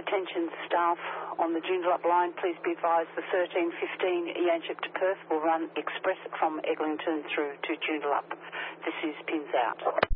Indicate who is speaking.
Speaker 1: Attention staff on the Joondalup line, please be advised the 1315 Yanchep to Perth will run express from Eglinton through to Joondalup. This is Pins Out.